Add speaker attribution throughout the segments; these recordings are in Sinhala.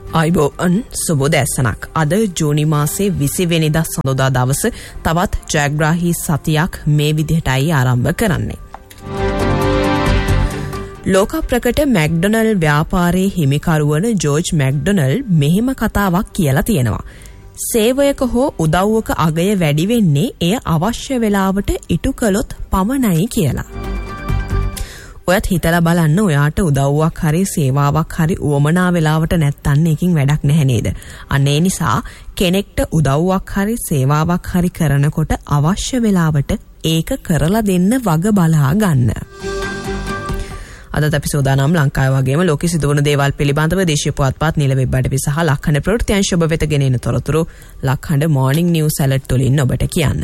Speaker 1: අයිබෝන් සුබ දැසනක් අද ජූනි මාසේ 20 වෙනිදා සඳුදා දවස තවත් ජයග්‍රාහී සතියක් මේ විදිහටයි ආරම්භ කරන්නේ. ලෝක ප්‍රකට මැක්ඩොනල්ඩ් ව්‍යාපාරයේ හිමිකරුවන ජෝර්ජ් මැක්ඩොනල්ඩ් මෙහෙම කතාවක් කියලා තියෙනවා. සේවයක හෝ උදව්වක අගය වැඩි වෙන්නේ එය අවශ්‍ය වෙලාවට ඉටු කළොත් පමණයි කියලා. ඔයත් හිතලා බලන්න ඔයාට උදව්වක් හරි සේවාවක් හරි උවමනා වෙලාවට නැත්තන් එකකින් වැඩක් නැහැ නේද? අන්න ඒ නිසා කෙනෙක්ට උදව්වක් හරි සේවාවක් හරි කරනකොට අවශ්‍ය වෙලාවට ඒක කරලා දෙන්න වග බලා ගන්න. අදත් අපි සෝදානම් ලංකාවේ වගේම ලෝකෙ සිදුවන දේවල් පිළිබඳව දේශීය පුවත්පත් නිල වෙබ් අඩවි සහ ලක්හඬ ප්‍රවෘත්තියන්ශ ඔබ වෙත ගෙන එන තොරතුරු ලක්හඬ මොර්නිං නිවුස් ඇලර්ට් තුලින් ඔබට කියන්න.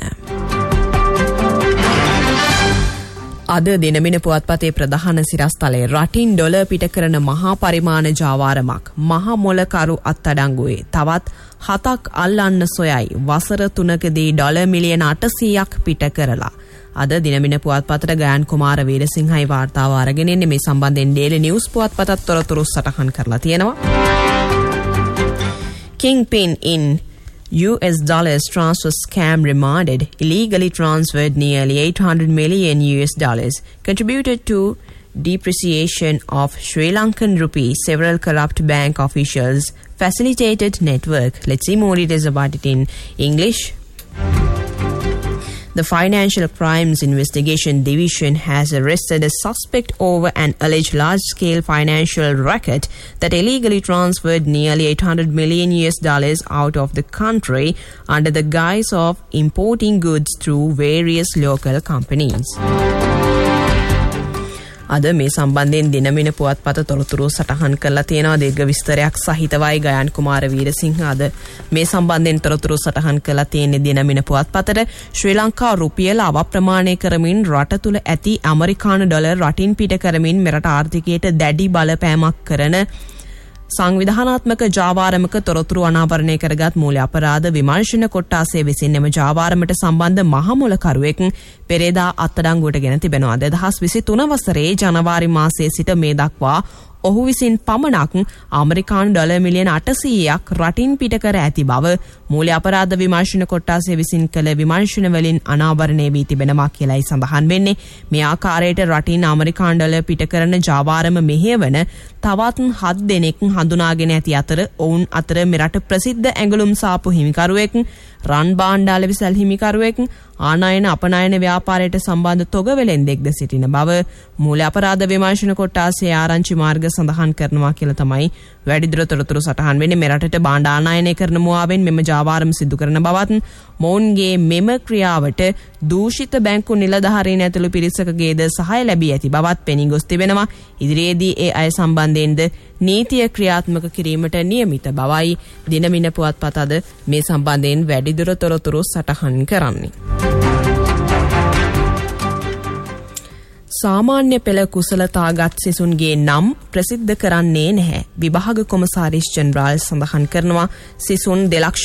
Speaker 1: අද දිනමින පුවත්පතේ ප්‍රධාන සිරස්තලයේ රටින් ඩොලර් පිට කරන මහා පරිමාණ ජාවාරමක් මහා මොලකරු අත්අඩංගුවේ තවත් 7ක් අල්ලන්න සොයයි වසර 3කදී ඩොලර් මිලියන 800ක් පිට කරලා. අද දිනමින පුවත්පතට ගයන් කුමාර වීරසිංහයි වාර්තාව අරගෙන ඉන්නේ. මේ සම්බන්ධයෙන් ඩේලි නිවුස් පුවත්පතත් තොරතුරු සටහන් කරලා තියෙනවා. Kingpin in US dollars transfer scam remanded, illegally transferred nearly 800 million US dollars, contributed to depreciation of Sri Lankan rupee. Several corrupt bank officials facilitated network. Let's see more details about it in English. The Financial Crimes Investigation Division has arrested a suspect over an alleged large-scale financial racket that illegally transferred nearly 800 million US dollars out of the country under the guise of importing goods through various local companies. අද මේ සම්බන්ධයෙන් දිනමින පුවත්පත තොරතුරු සටහන් කරලා තියෙනවා. දීර්ඝ විස්තරයක් සහිතවයි ගයන් කුමාර වීරසිංහ අද මේ සම්බන්ධයෙන් තොරතුරු සටහන් කරලා තියෙන්නේ දිනමින පුවත්පතට. ශ්‍රී ලංකා රුපියල අවප්‍රමාණය කරමින් රට තුල ඇති ඇමරිකානු ඩොලර් රටින් පිට කරමින් මෙරට ආර්ථිකයට දැඩි බලපෑමක් කරන සංවිධානාත්මක ජාවාරමක තොරතුරු අනාවරණය කරගත් මූල්‍ය අපරාධ විමර්ශන කොට්ටාසය විසින් එම ජාවාරමට සම්බන්ධ මහමොලකරුවෙක් පෙරේදා අත්අඩංගුවට ගෙන තිබෙනවා. 2023 වසරේ ජනවාරි මාසයේ සිට මේ දක්වා ඔහු විසින් පමණක් ඇමරිකානු ඩොලර් මිලියන 800ක් රටින් පිට කර ඇති බව මූල්‍ය අපරාධ විමර්ශන කොට්ටාසය විසින් කළ විමර්ශන වලින් අනාවරණය වී තිබෙනවා කියලායි සඳහන් වෙන්නේ. මේ ආකාරයට රටින් ඇමරිකානු ඩොලර් පිට කරන ජාවාරම මෙහෙයවන තවත් 7 දෙනෙක් හඳුනාගෙන ඇති අතර ඔවුන් අතර මෙරට ප්‍රසිද්ධ ඇඟලුම් සාපු හිමිකරුවෙක්, රන් භාණ්ඩාල විසල් හිමිකරුවෙක්, ආනයන අපනයන ව්‍යාපාරයට සම්බන්ධ තොග වෙළෙන්දෙක්ද සිටින බව මූල්‍ය අපරාධ විමර්ශන කොට්ටාසයේ ආරංචි මාර්ග සඳහන් කරනවා කියලා තමයි වැඩිදුර තොරතුරු සටහන් වෙන්නේ. මෙරටට භාණ්ඩ ආනයනය කරන මුවාවෙන් මෙම ජාවාරම සිදු කරන බවත් මොවුන්ගේ මෙම ක්‍රියාවට දූෂිත බැංකු නිලධාරීන් ඇතුළු පිරිසකගේද සහාය ලැබී ඇති බවත් පෙනී ගොස් තිබෙනවා. ඉදිරියේදී ඒ අය සම්බන්ධයෙන්ද නීතිය ක්‍රියාත්මක කිරීමට නියමිත බවයි දිනමින පුවත්පත අද මේ සම්බන්ධයෙන් වැඩිදුර තොරතුරු සටහන් කරන්නේ. සාමාන්‍ය පෙළ කුසලතාගත් සිසුන්ගේ නම් ප්‍රසිද්ධ කරන්නේ නැහැ. විභාග කොමසාරිස් ජෙනරාල් සඳහන් කරනවා සිසුන්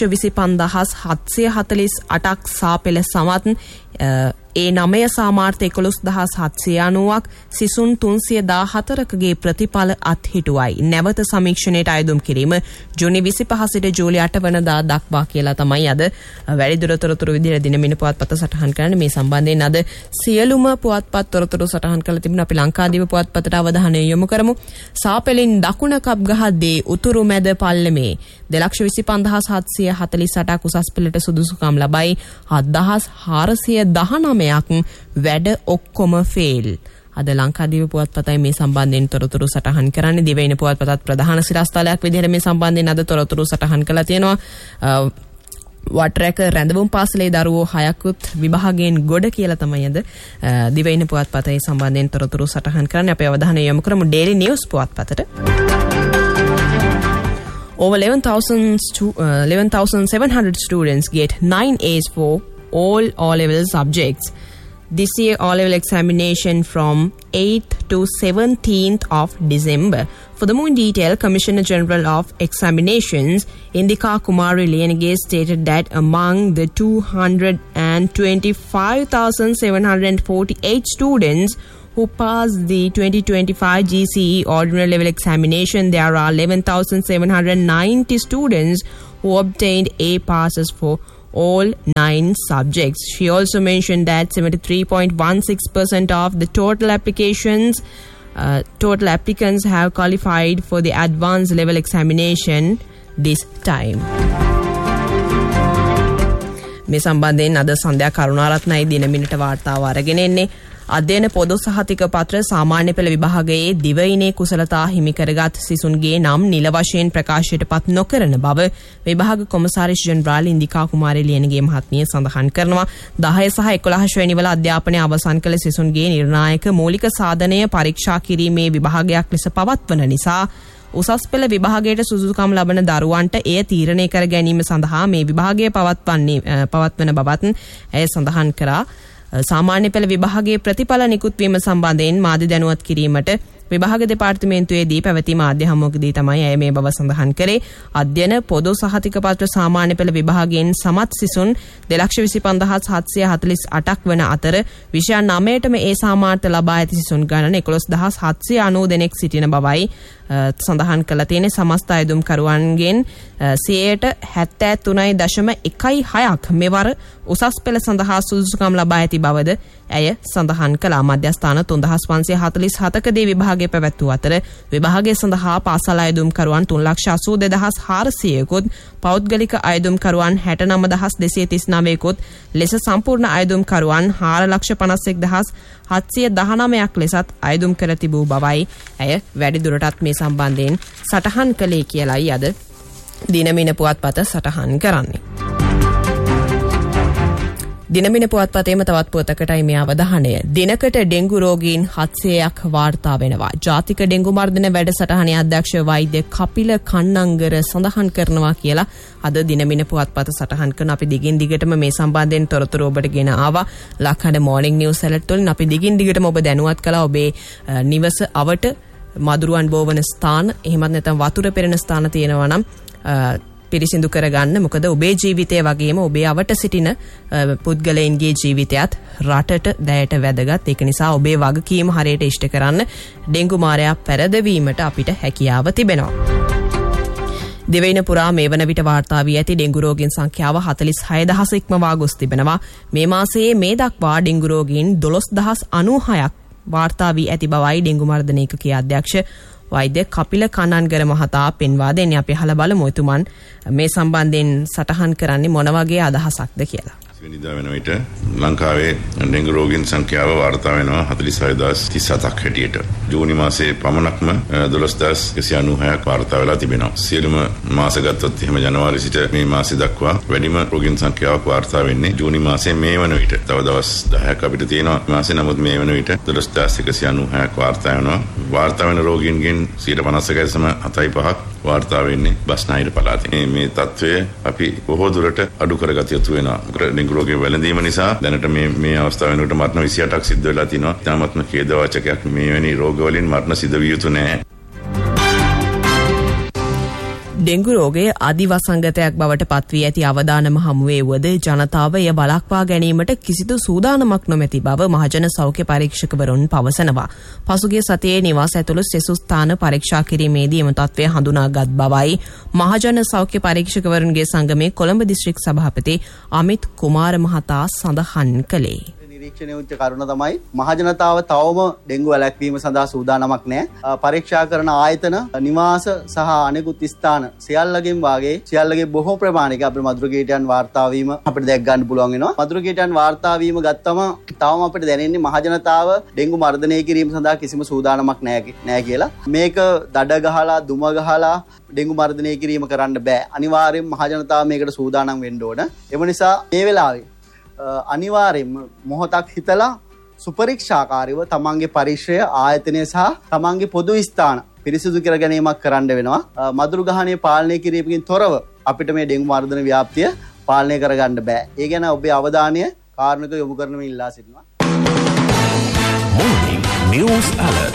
Speaker 1: 2,25,748ක් සාපෙළ සමත් ඒ 9 සාමාර්ථ 11,790ක් සිසුන් 314කගේ ප්‍රතිඵල අත්හිටුවයි. නැවත සමීක්ෂණයට අයදුම් කිරීම ජූනි 25 සිට ජූලි 8 වෙනිදා දක්වා කියලා තමයි අද වැඩිදුර තොරතුරු විදිහට දිනමින පුවත්පත සටහන් කරන්නේ. මේ සම්බන්ධයෙන් අද සියලුම පුවත්පත් තොරතුරු සටහන් කරලා තිබුණා. අපි ලංකාදීප පුවත්පතට අවධානය යොමු කරමු. සාපෙලින් දකුණ කප්ගහද්දී උතුරු මැද පල්ලමේ 2,25,748ක් උසස් පෙළට සුදුසුකම් ලබයි. 7,419ක් වැඩ ඔක්කොම ෆේල්. අද ලංකාදීප පුවත්පතයි මේ සම්බන්ධයෙන් තොරතුරු සටහන් කරන්නේ. දිවයින පුවත්පතත් ප්‍රධාන සිරස්තලයක් විදිහට මේ සම්බන්ධයෙන් අද තොරතුරු සටහන් කරලා තියෙනවා. වටරැක රැඳවුම් පාසලේ දරුවෝ 6කුත් විභාගයෙන් ගොඩ කියලා තමයි අද දිවයින පුවත්පතයි සම්බන්ධයෙන් තොරතුරු සටහන් කරන්නේ. අපේ අවධානය යොමු කරමු daily news පුවත්පතට. Over 11,700 students get 9 A's for all O-level subjects. This year O-level examination from 8th to 17th of December. For the more detail, Commissioner General of Examinations Indika Kumari Liyanage stated that among the 225,748 students who passed the 2025 GCE ordinary level examination. There are 11,790 students who obtained A passes for all 9 subjects. She also mentioned that 73.16% of the total applicants have qualified for the advanced level examination this time. මේ සම්බන්ධයෙන් අද සන්ධ්‍යා කරුණාරත්නයි දිනමිනට වාර්තාව අරගෙන එන්නේ. අධ්‍යයන පොදු සහතික පත්‍ර සාමාන්‍ය පෙළ විභාගයේ දිවයිනේ කුසලතා හිමි කරගත් සිසුන්ගේ නම් නිල වශයෙන් ප්‍රකාශයට පත් නොකරන බව විභාග කොමසාරිස් ජෙනරාල් ඉන්දිකා කුමාරී ලියනගේ මහත්මිය සඳහන් කරනවා. 10 සහ 11 ශ්‍රේණි වල අධ්‍යාපනය අවසන් කළ සිසුන්ගේ නිර්ණායක මූලික සාධනය පරීක්ෂා කිරීමේ විභාගයක් ලෙස පවත්වන නිසා උසස් පෙළ විභාගයට සුදුසුකම් ලබන දරුවන්ට එය තීරණය කර ගැනීම සඳහා මේ විභාගය පවත්වන බවත් ඇය සඳහන් කරා. සාමාන්‍ය පෙළ විභාගයේ ප්‍රතිඵල නිකුත් වීම සම්බන්ධයෙන් මාධ්‍ය දැනුවත් කිරීමට විභාග දෙපාර්තමේන්තුවේදී පැවති මාධ්‍ය හමුවකදී තමයි ඇය මේ බව සඳහන් කරේ. අධ්‍යයන පොදු සහතික පත්‍ර සාමාන්‍ය පෙළ විභාගයෙන් සමත් සිසුන් 2,25,748ක් වන අතර විෂය 9ටම ඒ සාමාර්ථ ලබා ඇති සිසුන් ගණන 11,790 දෙනෙක් සිටින බවයි සඳහන් කළ තියෙන. සමස්ත අයදුම්කරුවන්ගෙන් 73.16ක් මෙවර උසස් පෙළ සඳහා සුදුසුකම් ලබා ඇති බවද ඇය සඳහන් කළා. මධ්‍යස්ථාන 3,547කදී විභාගය පැවැත්වූ අතර විභාගය සඳහා පාසල් අයදුම්කරුවන් 3,82,400කුත් පෞද්ගලික අයදුම්කරුවන් 69,239කුත් ලෙස සම්පූර්ණ අයදුම්කරුවන් 4,51,719ක් ලෙසත් අයදුම් කර තිබූ බවයි ඇය වැඩිදුරටත් මේ සම්බන්ධයෙන් සටහන් කළේ කියලායි අද දිනමින පුවත්පත සටහන් කරන්නේ. දිනමින පුවත්පතේම තවත් පුවතකටයි මේ අවධානය. දිනකට ඩෙන්ගු රෝගීන් 700ක් වාර්තා වෙනවා. ජාතික ඩෙන්ගු මර්ධන වැඩසටහනේ අධ්‍යක්ෂ වෛද්‍ය කපිල කන්නංගර සඳහන් කරනවා කියලා අද දිනමින පුවත්පත සටහන් කරන. අපි දිගින් දිගටම මේ සම්බන්ධයෙන් තොරතුරු ඔබට ගෙන ආවා. ලක්හඬ මෝර්නිං නිවුස් ඇලර්ට් වලින් අපි දිගින් දිගටම ඔබ දැනුවත් කළා ඔබේ නිවස අවට මදුරුවන් බෝවන ස්ථාන එහෙමත් නැත්නම් වතුර පෙරෙන ස්ථාන තියෙනවා නම් පිරිසිදු කරගන්න. මොකද ඔබේ ජීවිතය වගේම ඔබේ අවට සිටින පුද්ගලයන්ගේ ජීවිතයත් රටට දැයට වැදගත්. ඒක නිසා ඔබේ වගකීම හරියට ඉෂ්ට කරන්න ඩෙන්ගු මාරයා පෙරදවීමට අපිට හැකියාව තිබෙනවා. දෙවයින පුරා මේ වන විට වාර්තා වී ඇති ඩෙන්ගු රෝගීන් සංඛ්‍යාව 46,000 ඉක්මවා ගොස් තිබෙනවා. මේ මාසයේ මේ දක්වා ඩෙන්ගු රෝගීන් 12,096ක් වාර්තා වී ඇති බවයි ඩෙන්ගු මර්ධන ඒකකයේ අධ්‍යක්ෂ වෛද්‍ය කපිල කන්නංගර මහතා පෙන්වා දෙන්නේ. අපි අහලා බලමු එතුමන් මේ සම්බන්ධයෙන් සටහන් කරන්නේ මොන වගේ අදහසක්ද කියලා.
Speaker 2: වෙනිදා වෙන විට ලංකාවේ ඩෙන්ගු රෝගීන් සංඛ්‍යාව වාර්තා වෙනවා 46,037ක් හැටියට. ජූනි මාසයේ පමණක්ම 12,196ක් වාර්තා වෙලා තිබෙනවා. සියලුම මාස ගත්තොත් එහෙම ජනවාරි සිට මේ මාසෙ දක්වා වැඩිම රෝගීන් සංඛ්‍යාවක් වාර්තා වෙන්නේ ජූනි මාසයේ මේ වන විට. තව දවස් 10ක් අපිට තියෙනවා මාසෙ. නමුත් මේ වන විට 12,196ක් වාර්තා වෙනවා. වාර්තා වෙන රෝගීන්ගෙන් 51.75ක් වාර්තා වෙන්නේ බස්නාහිර පළාතේ. මේ තත්ත්වය අපි බොහෝ දුරට අඩු කරගත යුතු වෙනවා. ඩෙන්ගු රෝගය වැළඳීම නිසා දැනට මේ අවස්ථාව වෙනකොට මරණ 28ක් සිද්ධ වෙලා තිනවා. තාමත්ම ඛේදවාචකයක්. මේ වැනි රෝග වලින් මරණ සිදු විය යුතු නැහැ.
Speaker 1: ඩෙන්ගු රෝගය අදිවසංගතයක් බවට පත්වී ඇති අවදානම හමුවේ වුවද ජනතාව එය වළක්වා ගැනීමට කිසිදු සූදානමක් නොමැති බව මහජන සෞඛ්‍ය පරීක්ෂකවරුන් පවසනවා. පසුගිය සතියේ නිවාස ඇතුළු සෙසු ස්ථාන පරීක්ෂා කිරීමේදී එම තත්ත්වය හඳුනාගත් බවයි මහජන සෞඛ්‍ය පරීක්ෂකවරුන්ගේ සංගමේ කොළඹ දිස්ත්‍රික් සභාපති අමිත් කුමාර මහතා සඳහන් කළේ.
Speaker 3: නිරීක්ෂණය වුච්ච කරුණ තමයි මහජනතාව තවම ඩෙන්ගු වැළැක්වීම සඳහා සූදානමක් නැහැ. පරීක්ෂා කරන ආයතන නිවාස සහ අනෙකුත් ස්ථාන සියල්ලගේ බොහෝ ප්‍රමාණයක අපේ මදුරුකීටයන් වාර්තා වීම අපිට දැක් ගන්න පුළුවන් වෙනවා. මදුරුකීටයන් වාර්තා වීම ගත්තම තවම අපිට දැනෙන්නේ මහජනතාව ඩෙන්ගු මර්ධනය කිරීම සඳහා කිසිම සූදානමක් නැහැ කියලා. මේක දඩ ගහලා දුම ගහලා ඩෙන්ගු මර්ධනය කිරීම කරන්න බෑ. අනිවාර්යයෙන් මහජනතාව මේකට සූදානම් වෙන්න ඕන. එම නිසා මේ වෙලාවේ අනිවාර්යයෙන්ම මොහොතක් හිතලා සුපරීක්ෂාකාරීව තමන්ගේ පරිශ්‍රය ආයතනය සහ තමන්ගේ පොදු ස්ථාන පිරිසිදු කර ගැනීමක් කරන්න වෙනවා. මදුරු ගහණය පාලනය කිරීමකින් තොරව අපිට මේ ඩෙන්ගු මර්ධන ව්‍යාප්තිය පාලනය කරගන්න බෑ. ඒ ගැන ඔබේ අවධානය කාරණක යොමු කරනමින් ඉල්ලා සිටිනවා.
Speaker 4: Morning News Alert.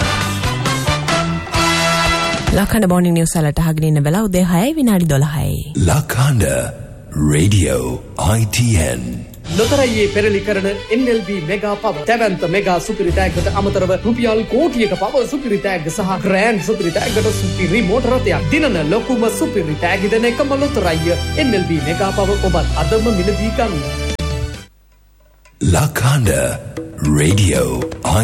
Speaker 1: ලක්හඬ Morning News Alert අහගෙන ඉන්න වෙලාව උදේ 6:12යි.
Speaker 4: ලක්හඬ Radio ITN ලොතරැයියේ පෙරලි කරන NLB මෙගා පව දැවැන්ත මෙගා සුපිරි තෑග්ගට අමතරව රුපියල් කෝටියක පව සුපිරි තෑග්ග සහ ග්‍රෑන්ඩ් සුපිරි තෑග්ගට සුපිරි මෝටර රථයක් දිනන ලොකුම සුපිරි තෑගි දෙන එකම ලොතරැයිය NLB මෙගා පව ඔබත් අදම මිලදී ගන්න.
Speaker 5: La Kanda Radio